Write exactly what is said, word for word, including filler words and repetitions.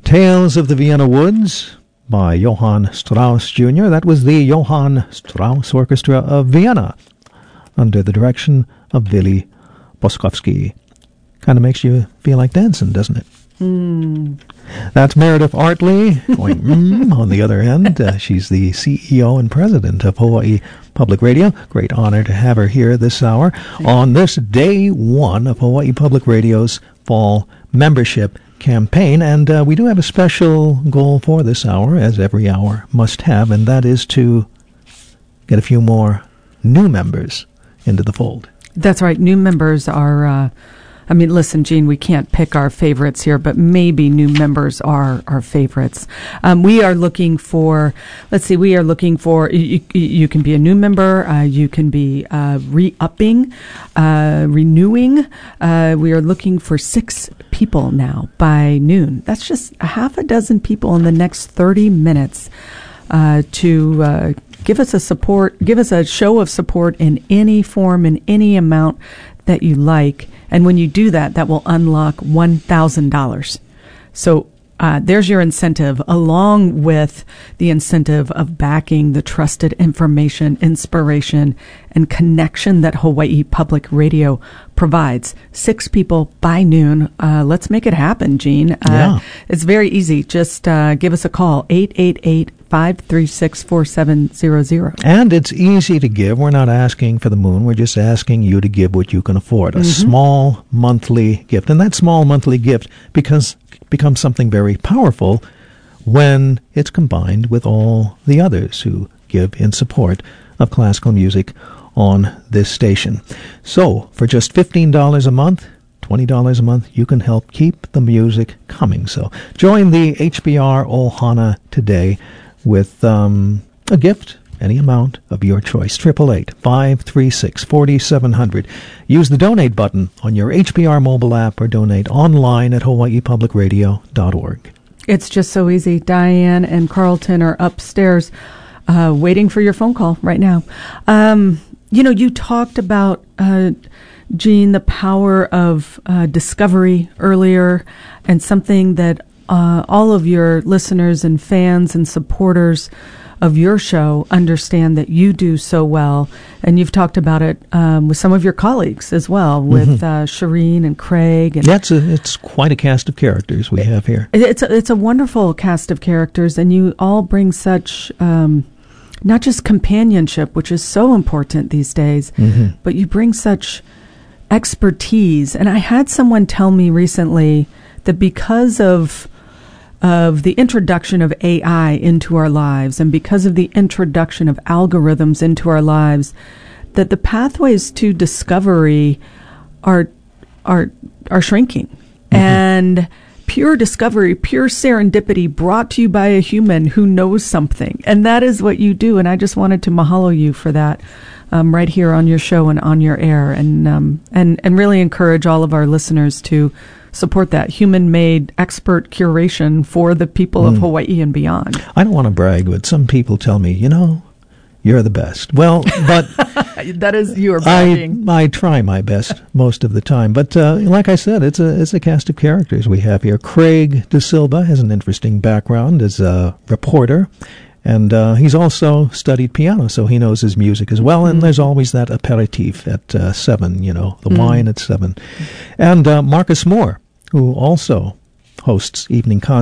Tales of the Vienna Woods by Johann Strauss Junior That was the Johann Strauss Orchestra of Vienna under the direction of Willy Boskowski. Kind of makes you feel like dancing, doesn't it? Mm. That's Meredith Artley going mm, on the other end. Uh, she's the C E O and president of Hawaii Public Radio. Great honor to have her here this hour on this day one of Hawaii Public Radio's fall membership campaign. And uh, we do have a special goal for this hour, as every hour must have, and that is to get a few more new members into the fold. That's right. New members are, uh, I mean, listen, Gene, we can't pick our favorites here, but maybe new members are our favorites. Um, we are looking for, let's see, we are looking for, you, you can be a new member, uh, you can be uh, re-upping, uh, renewing. Uh, we are looking for six people now by noon. That's just a half a dozen people in the next thirty minutes uh, to uh, give us a support, give us a show of support in any form, in any amount that you like. And when you do that, that will unlock one thousand dollars. So uh, there's your incentive, along with the incentive of backing the trusted information, inspiration, and connection that Hawaii Public Radio provides. Six people by noon. Uh, let's make it happen, Gene. Uh, yeah. It's very easy. Just uh, give us a call, eight eight eight, five three six, four seven zero zero. And it's easy to give. We're not asking for the moon. We're just asking you to give what you can afford. A mm-hmm. small monthly gift. And that small monthly gift because becomes something very powerful when it's combined with all the others who give in support of classical music on this station. So, for just fifteen dollars a month, twenty dollars a month, you can help keep the music coming. So, join the H B R Ohana today with um, a gift, any amount of your choice. eight eight eight, five three six, four seven zero zero. Use the donate button on your H B R mobile app or donate online at hawaii public radio dot org. It's just so easy. Diane and Carlton are upstairs uh, waiting for your phone call right now. Um, you know, you talked about, uh, Gene, the power of uh, discovery earlier, and something that uh, all of your listeners and fans and supporters of your show understand that you do so well. And you've talked about it um, with some of your colleagues as well, with mm-hmm. uh, Shireen and Craig. And yeah, it's, a, it's quite a cast of characters we have here. It's a, it's a wonderful cast of characters, and you all bring such, um, not just companionship, which is so important these days, mm-hmm. but you bring such expertise. And I had someone tell me recently that because of of the introduction of A I into our lives, and because of the introduction of algorithms into our lives, that the pathways to discovery are are are shrinking. Mm-hmm. And pure discovery, pure serendipity brought to you by a human who knows something. And that is what you do. And I just wanted to mahalo you for that um, right here on your show and on your air, and um, and and really encourage all of our listeners to support that human-made expert curation for the people mm. of Hawaii and beyond. I don't want to brag, but some people tell me, you know, you're the best. Well, but that is you are bragging. I, I try my best most of the time. But uh, like I said, it's a it's a cast of characters we have here. Craig De Silva has an interesting background as a reporter. And uh, he's also studied piano, so he knows his music as well. And there's always that aperitif at uh, seven, you know, the mm. wine at seven. And uh, Marcus Moore, who also hosts evening concerts.